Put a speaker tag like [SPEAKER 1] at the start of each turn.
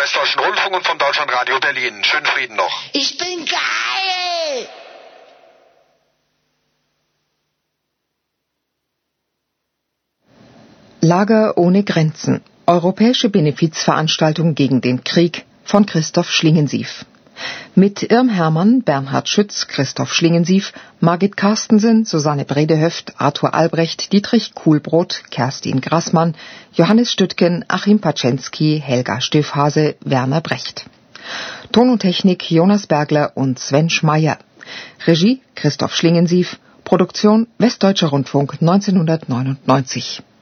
[SPEAKER 1] Westdeutschen Rundfunk und vom Deutschlandradio Berlin. Schönen Frieden noch.
[SPEAKER 2] Ich bin geil!
[SPEAKER 3] Lager ohne Grenzen. Europäische Benefizveranstaltung gegen den Krieg von Christoph Schlingensief. Mit Irm Hermann, Bernhard Schütz, Christoph Schlingensief, Margit Carstensen, Susanne Bredehöft, Arthur Albrecht, Dietrich Kuhlbrot, Kerstin Grassmann, Johannes Stüttgen, Achim Paczensky, Helga Stöfhase, Werner Brecht. Ton und Technik Jonas Bergler und Sven Schmeier. Regie Christoph Schlingensief. Produktion Westdeutscher Rundfunk 1999.